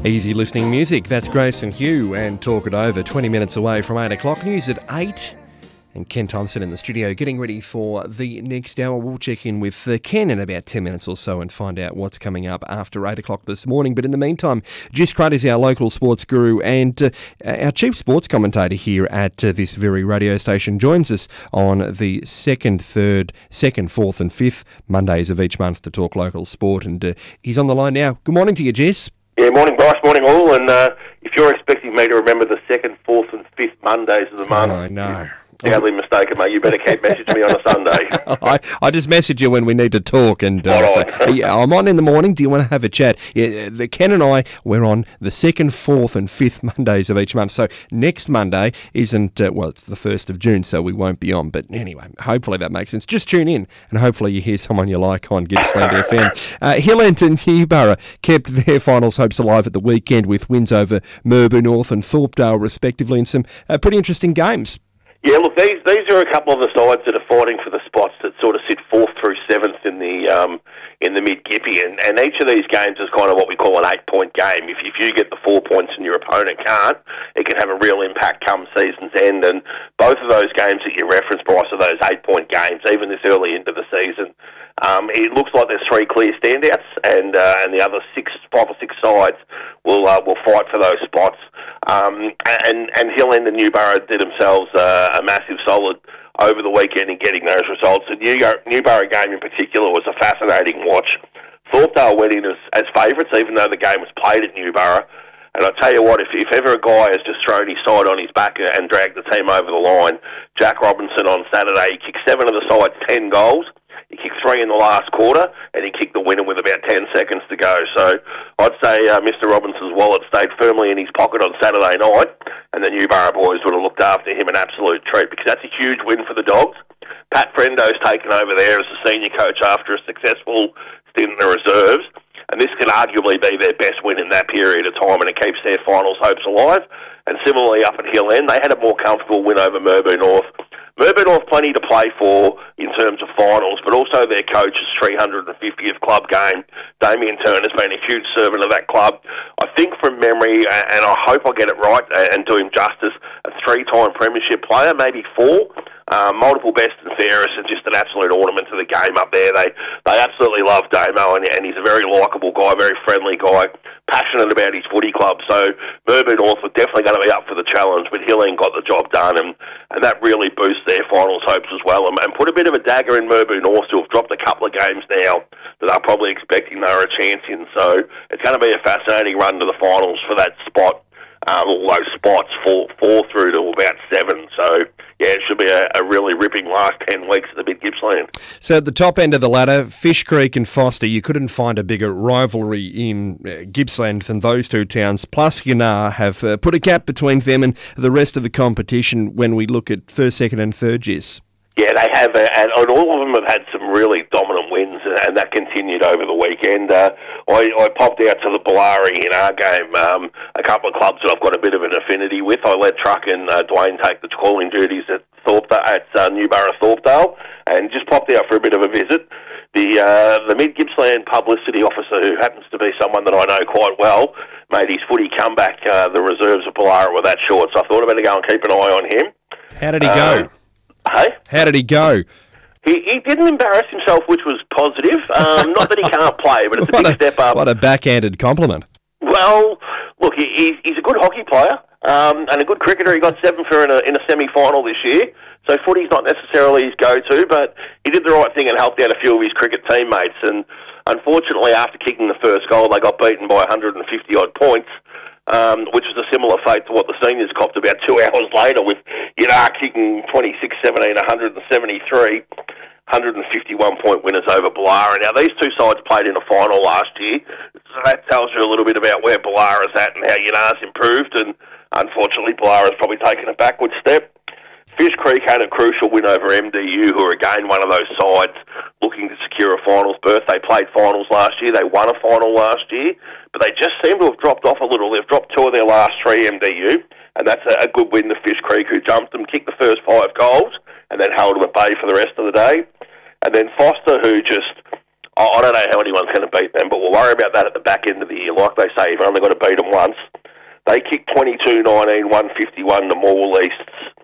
Easy listening music. That's Grace and Hugh and Talk It Over. 20 minutes away from 8 o'clock. News at 8. And Ken Thompson in the studio getting ready for the next hour. We'll check in with Ken in about 10 minutes or so and find out what's coming up after 8 o'clock this morning. But in the meantime, Jess Crud is our local sports guru and our chief sports commentator here at this very radio station. Joins us on the second, 4th and 5th Mondays of each month to talk local sport. And he's on the line now. Good morning to you, Jess. Yeah, morning, Bryce. Morning, all. And if you're expecting me to remember the 2nd, 4th and 5th Mondays of the month... Oh, no. Sadly mistaken, mate. You better message me on a Sunday. I just message you when we need to talk, and yeah, I'm on in the morning. Do you want to have a chat? Yeah, Ken and I, we're on the 2nd, 4th and 5th Mondays of each month. So next Monday isn't, it's the 1st of June, so we won't be on. But anyway, hopefully that makes sense. Just tune in, and hopefully you hear someone you like on Gippsland FM. Hill End and Newborough kept their finals hopes alive at the weekend with wins over Merbu North and Thorpedale, respectively, and some pretty interesting games. Yeah, look, these are a couple of the sides that are fighting for the spots that sort of sit 4th through 7th in the mid-Gippy, and each of these games is kind of what we call an 8-point game. If you get the 4 points and your opponent can't, it can have a real impact come season's end, and both of those games that you referenced, Bryce, are those 8-point games, even this early into the season. It looks like there's 3 clear standouts, and the other 5 or 6 sides will fight for those spots. And Hill End and Newborough did themselves a massive solid over the weekend in getting those results. The Newborough game in particular was a fascinating watch. Thorpedale went in as favourites, even though the game was played at Newborough. And I'll tell you what, if ever a guy has just thrown his side on his back and dragged the team over the line, Jack Robinson on Saturday, he kicked 7 of the side's 10 goals. He kicked 3 in the last quarter, and he kicked the winner with about 10 seconds to go. So I'd say Mr. Robinson's wallet stayed firmly in his pocket on Saturday night, and the Newborough boys would have looked after him an absolute treat, because that's a huge win for the Dogs. Pat Frendo's taken over there as the senior coach after a successful stint in the reserves, and this could arguably be their best win in that period of time, and it keeps their finals hopes alive. And similarly up at Hill End, they had a more comfortable win over Merbu North. Merbu North plenty to play for in terms of finals, but also their coach's 350th club game. Damien Turner's been a huge servant of that club. I think from memory, and I hope I get it right and do him justice, a 3-time premiership player, maybe 4. Multiple best and fairest, and just an absolute ornament to the game up there. They absolutely love Damo, and he's a very likeable guy, very friendly guy, passionate about his footy club. So Merbu North were definitely going to be up for the challenge, but Hill End got the job done, and that really boosts their finals hopes as well, and put a bit of a dagger in Merbu North, to have dropped a couple of games now that they're probably expecting they were a chance in. So it's going to be a fascinating run to the finals for that spot. All those spots fall through to about 7. So, yeah, it should be a really ripping last 10 weeks at the mid-Gippsland. So at the top end of the ladder, Fish Creek and Foster, you couldn't find a bigger rivalry in Gippsland than those two towns. Plus, Yanar have put a gap between them and the rest of the competition when we look at first, second and third, Jess. Yeah, they have, and all of them have had some really dominant wins, and that continued over the weekend. I popped out to the Ballari in our game, a couple of clubs that I've got a bit of an affinity with. I let Truck and Dwayne take the calling duties at Newborough Thorpedale, and just popped out for a bit of a visit. The Mid-Gippsland publicity officer, who happens to be someone that I know quite well, made his footy comeback. The reserves of Ballari were that short, so I thought I'd better go and keep an eye on him. How did he go? Hey? How did he go? He didn't embarrass himself, which was positive. Not that he can't play, but it's a big step up. What a backhanded compliment. Well, look, he's a good hockey player and a good cricketer. He got 7 for in a semi-final this year, so footy's not necessarily his go-to, but he did the right thing and helped out a few of his cricket teammates. And unfortunately, after kicking the first goal, they got beaten by 150-odd points. Which was a similar fate to what the seniors copped about 2 hours later, with Yanar kicking 26-17, 173, 151-point winners over Ballari. Now, these two sides played in a final last year, so that tells you a little bit about where Ballari's at and how Yanar's improved, and unfortunately Ballari's probably taken a backward step. Fish Creek had a crucial win over MDU, who are again one of those sides looking to secure a finals berth. They played finals last year. They won a final last year, but they just seem to have dropped off a little. They've dropped 2 of their last 3, MDU, and that's a good win to Fish Creek, who jumped them, kicked the first 5 goals, and then held them at bay for the rest of the day. And then Foster, who just I don't know how anyone's going to beat them, but we'll worry about that at the back end of the year. Like they say, you've only got to beat them once. They kicked 22-19, 151 to Morwell East's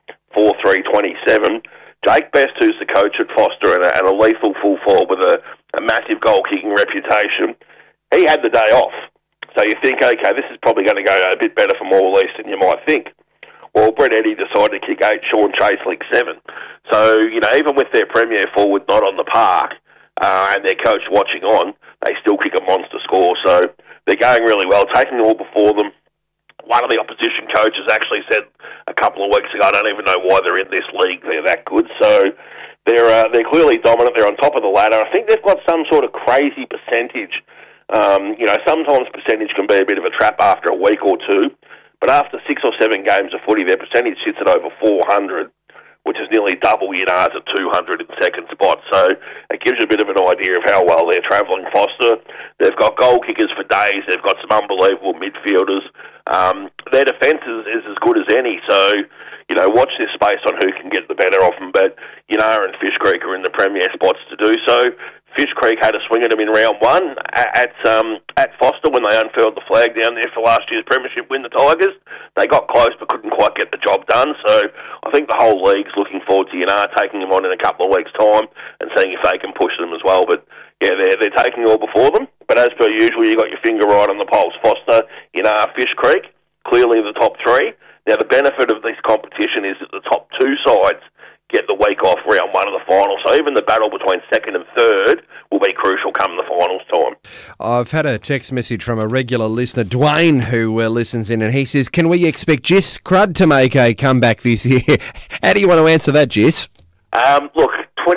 4-3-27. Jake Best, who's the coach at Foster and a lethal full forward with a massive goal-kicking reputation, he had the day off. So you think, okay, this is probably going to go a bit better for Morwell East than you might think. Well, Brett Eddy decided to kick 8, Sean Chaselick 7. So, even with their premier forward not on the park and their coach watching on, they still kick a monster score. So they're going really well, taking the all before them. One of the opposition coaches actually said a couple of weeks ago, I don't even know why they're in this league, they're that good. So they're clearly dominant, they're on top of the ladder. I think they've got some sort of crazy percentage. Sometimes percentage can be a bit of a trap after a week or two, but after 6 or 7 games of footy, their percentage sits at over 400, which is nearly double Yanar's at 200 in second spot. So it gives you a bit of an idea of how well they're travelling Foster. They've got goal kickers for days. They've got some unbelievable midfielders. Their defence is as good as any. So, watch this space on who can get the better of them. But Yanar and Fish Creek are in the premier spots to do so. Fish Creek had a swing at them in round 1 at Foster when they unfurled the flag down there for last year's premiership win, the Tigers. They got close but couldn't quite get the job done. So I think the whole league's looking forward to Yanar taking them on in a couple of weeks' time and seeing if they can push them as well. But yeah, they're taking all before them. But as per usual, you got your finger right on the pulse. Foster, Yanar, Fish Creek, clearly the top 3. Now the benefit of this competition is that the top 2 sides get the week off round 1 of the final. So even the battle between second and third will be crucial come the finals time. I've had a text message from a regular listener, Dwayne, who listens in, and he says, can we expect Jess Crud to make a comeback this year? How do you want to answer that, Jess? Look,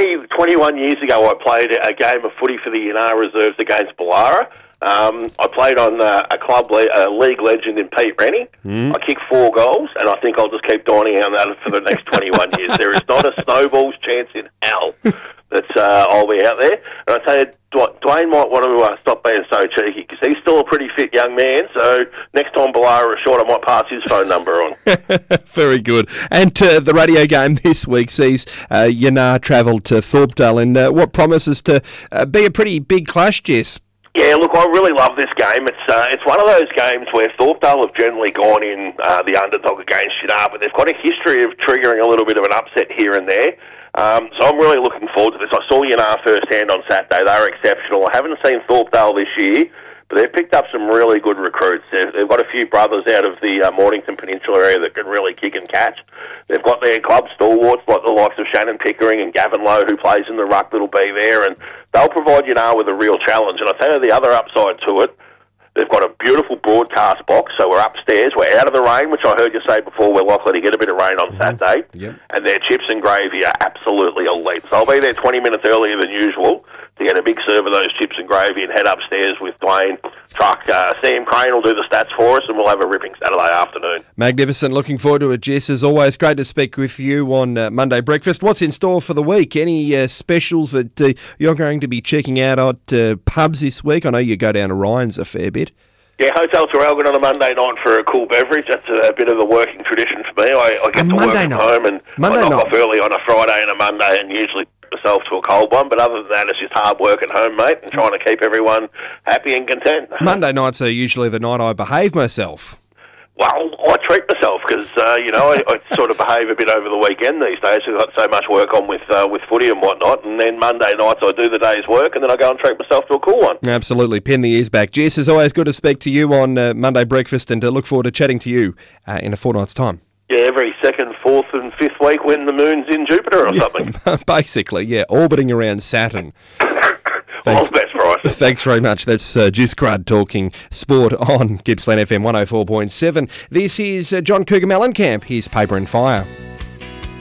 21 years ago I played a game of footy for the Yanar Reserves against Ballara. I played on a league legend in Pete Rennie. I kicked 4 goals, and I think I'll just keep dining on that for the next 21 years. There is not a snowball's chance in hell that I'll be out there. And I tell you, Dwayne might want to stop being so cheeky because he's still a pretty fit young man. So next time Ballara is short, I might pass his phone number on. Very good. And the radio game this week sees Yanar travel to Thorpedale in what promises to be a pretty big clash, Jess. Yeah, look, I really love this game. It's one of those games where Thorpedale have generally gone in the underdog against Yanar, but they've got a history of triggering a little bit of an upset here and there. So I'm really looking forward to this. I saw Yanar firsthand on Saturday. They were exceptional. I haven't seen Thorpedale this year, but they've picked up some really good recruits. They've got a few brothers out of the Mornington Peninsula area that can really kick and catch. They've got their club stalwarts like the likes of Shannon Pickering and Gavin Lowe, who plays in the ruck that'll be there, and they'll provide Yanar with a real challenge. And I'll tell you the other upside to it, they've got a beautiful broadcast box, so we're upstairs, we're out of the rain, which I heard you say before, we're likely to get a bit of rain on Saturday, and their chips and gravy are absolutely elite. So I'll be there 20 minutes earlier than usual to get a big serve of those chips and gravy and head upstairs with Dwayne, Truck. Sam Crane will do the stats for us, and we'll have a ripping Saturday afternoon. Magnificent. Looking forward to it, Jess. As always, great to speak with you on Monday Breakfast. What's in store for the week? Any specials that you're going to be checking out at pubs this week? I know you go down to Ryan's a fair bit. Yeah, Hotel Traralgon on a Monday night for a cool beverage. That's a bit of a working tradition for me. I get to work from home and I knock off early on a Friday and a Monday and usually myself to a cold one, but other than that, it's just hard work at home, mate, and trying to keep everyone happy and content. Monday nights are usually the night I behave myself. Well, I treat myself because, I sort of behave a bit over the weekend these days. We've got so much work on with footy and whatnot, and then Monday nights I do the day's work, and then I go and treat myself to a cool one. Absolutely. Pin the ears back. Jess, it's always good to speak to you on Monday Breakfast, and to look forward to chatting to you in a fortnight's time. Yeah, every second, fourth and fifth week when the moon's in Jupiter or something. Basically, yeah, orbiting around Saturn. All the best, Bryce. Thanks very much. That's Jess Crud talking sport on Gippsland FM 104.7. This is John Cougar Mellencamp. Here's Paper and Fire.